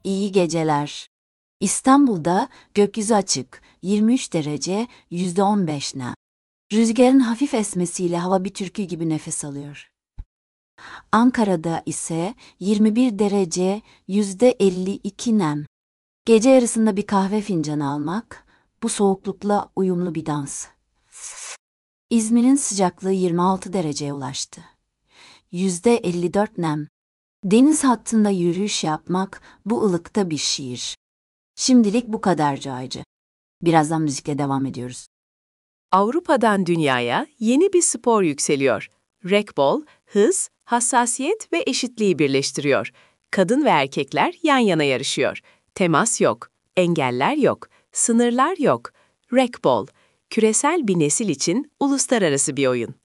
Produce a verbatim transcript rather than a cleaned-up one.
İyi geceler. İstanbul'da gökyüzü açık, yirmi üç derece, yüzde on beş nem. Rüzgarın hafif esmesiyle hava bir türkü gibi nefes alıyor. Ankara'da ise yirmi bir derece, yüzde elli iki nem. Gece yarısında bir kahve fincanı almak, bu soğuklukla uyumlu bir dans. İzmir'in sıcaklığı yirmi altı dereceye ulaştı. yüzde elli dört nem. Deniz hattında yürüyüş yapmak, bu ılıkta bir şiir. Şimdilik bu kadar Caycı. Birazdan müzikle devam ediyoruz. Avrupa'dan dünyaya yeni bir spor yükseliyor. Racquetball, hız, hassasiyet ve eşitliği birleştiriyor. Kadın ve erkekler yan yana yarışıyor. Temas yok, engeller yok, sınırlar yok. Racquetball, küresel bir nesil için uluslararası bir oyun.